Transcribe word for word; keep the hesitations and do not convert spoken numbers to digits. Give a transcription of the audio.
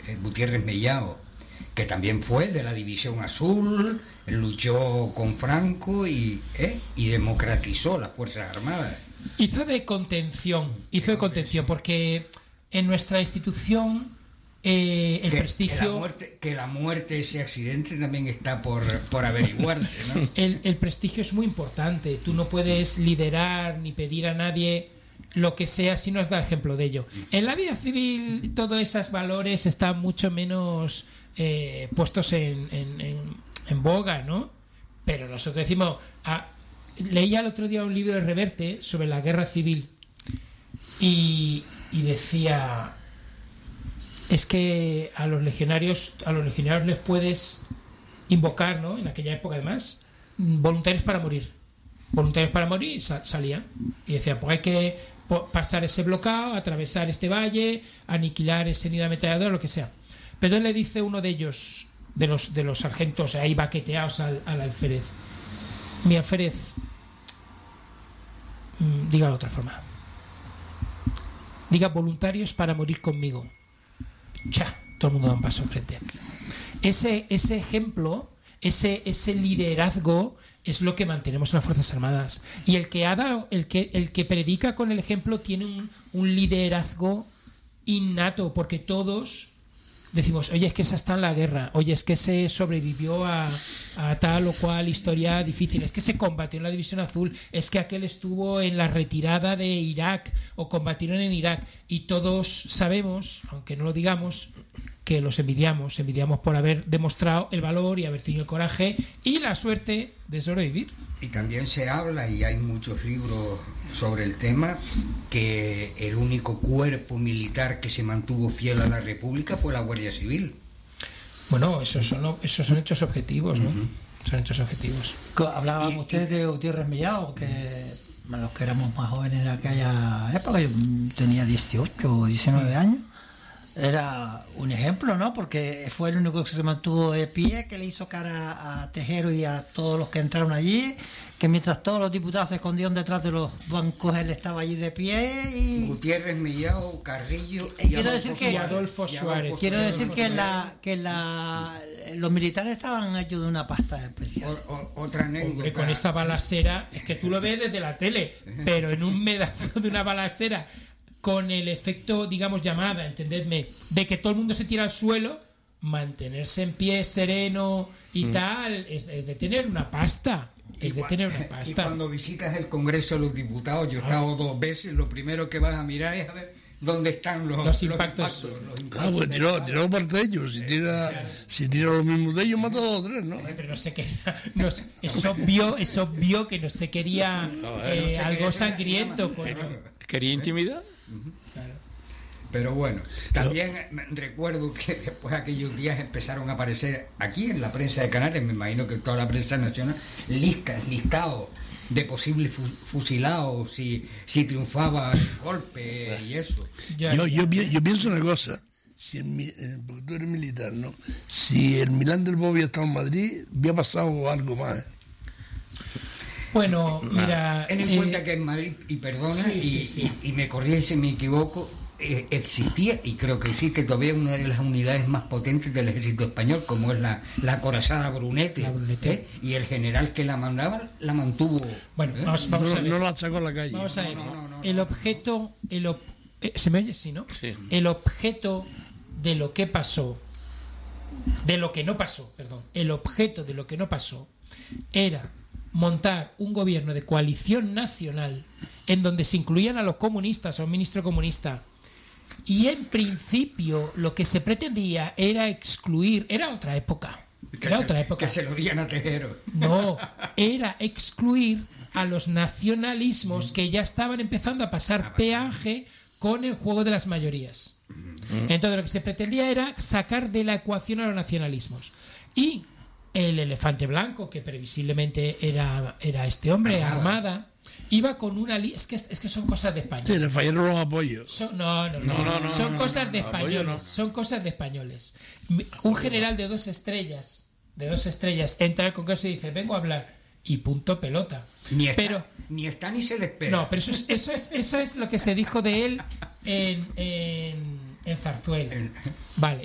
eh, Gutiérrez Mellao, que también fue de la División Azul, luchó con Franco y, eh, y democratizó las Fuerzas Armadas. Hizo de contención, hizo de contención, porque en nuestra institución eh, el que, prestigio... Que la, muerte, que la muerte, ese accidente también está por, por averiguarse, ¿no? el, el prestigio es muy importante. Tú no puedes liderar ni pedir a nadie lo que sea si no has dado ejemplo de ello. En la vida civil todos esos valores están mucho menos eh, puestos en, en, en, en boga, ¿no? Pero nosotros decimos... A, leía el otro día un libro de Reverte sobre la guerra civil y, y decía... Es que a los legionarios a los legionarios les puedes invocar, ¿no? En aquella época además, voluntarios para morir. Voluntarios para morir, sal, salían. Y decía, pues hay que pasar ese bloqueo, atravesar este valle, aniquilar ese nido ametrallador, lo que sea. Pero él le dice uno de ellos, de los de los sargentos ahí baqueteados al, al alférez: mi alférez, mmm, diga de otra forma. Diga voluntarios para morir conmigo. Cha, todo el mundo da un paso enfrente. Ese, ese ejemplo, ese, ese liderazgo es lo que mantenemos en las Fuerzas Armadas. Y el que ha dado, el que, el que predica con el ejemplo tiene un, un liderazgo innato, porque todos decimos, oye, es que esa está en la guerra, oye, es que se sobrevivió a, a tal o cual historia difícil, es que se combatió en la División Azul, es que aquel estuvo en la retirada de Irak o combatieron en Irak, y todos sabemos, aunque no lo digamos, que los envidiamos, envidiamos por haber demostrado el valor y haber tenido el coraje y la suerte de sobrevivir. Y también se habla, y hay muchos libros sobre el tema, que el único cuerpo militar que se mantuvo fiel a la República fue la Guardia Civil. Bueno, esos son, esos son hechos objetivos, ¿no? Uh-huh. Son hechos objetivos. Hablaban y, ustedes de Gutiérrez Mellao, que los que éramos más jóvenes en aquella época, yo tenía dieciocho o diecinueve años. Era un ejemplo, ¿no? Porque fue el único que se mantuvo de pie, que le hizo cara a Tejero y a todos los que entraron allí, que mientras todos los diputados se escondían detrás de los bancos, él estaba allí de pie. Y Gutiérrez Mellao, Carrillo y quiero decir que y Adolfo Suárez. Quiero decir que la que la los militares estaban hechos de una pasta especial. O, o, otra anécdota. Que con esa balacera, es que tú lo ves desde la tele, pero en un medazo de una balacera, con el efecto, digamos, llamada, entendedme, de que todo el mundo se tira al suelo, mantenerse en pie, sereno y mm. tal, es, es de tener una pasta. Es de tener una pasta. Y cuando visitas el Congreso de los Diputados, yo he estado ah. dos veces, lo primero que vas a mirar es a ver dónde están los, los impactos. Los impactos, los impactos. Ah, pues tiró, tiró parte de ellos. Si tira, claro. si tira los mismos de ellos, mata a dos o tres, ¿no? Pero no se quería, no, es obvio, es obvio que no se quería no, eh, no se algo quería sangriento. Pues, ¿no? ¿Quería intimidad? Claro. Pero bueno, también recuerdo que después aquellos días empezaron a aparecer aquí en la prensa de Canarias, me imagino que toda la prensa nacional, listas, listados de posibles fusilados si, si triunfaba el golpe y eso. Yo, yo, yo pienso una cosa, si el, porque tú eres militar, ¿no? Si el Milán del Bobby estaba en Madrid, había pasado algo más. Bueno, mira... Ten en eh, cuenta que en Madrid, y perdona, sí, y, sí, sí. Y, y me corría si me equivoco, eh, existía, y creo que existe todavía, una de las unidades más potentes del ejército español, como es la, la acorazada Brunete, la Brunete. ¿eh? Y el general que la mandaba, la mantuvo... Bueno, ¿eh? vamos, vamos no, a ver. No la sacó a la calle. Vamos a ver, no, no, no, el no. objeto... El ob, eh, ¿Se me oye? Sí, ¿no? Sí. El objeto de lo que pasó, de lo que no pasó, perdón, el objeto de lo que no pasó, era montar un gobierno de coalición nacional en donde se incluían a los comunistas, a un ministro comunista, y en principio lo que se pretendía era excluir, era otra época, era se, otra época. Que se lo digan a Tejero. No, era excluir a los nacionalismos que ya estaban empezando a pasar peaje con el juego de las mayorías. Entonces lo que se pretendía era sacar de la ecuación a los nacionalismos. Y el elefante blanco, que previsiblemente era, era este hombre, Armada, Armada iba con una li- es que es que son cosas de españoles. Sí, le fallaron los apoyos. Son, no, no, no, no, no, no, son no, cosas no, de no, españoles, no. son cosas de españoles. Un general de dos estrellas, de dos estrellas, entra al Congreso y dice, vengo a hablar, y punto pelota. Ni está, pero ni está ni se le espera. No, pero eso es, eso es, eso es lo que se dijo de él en, en, en Zarzuela. Vale.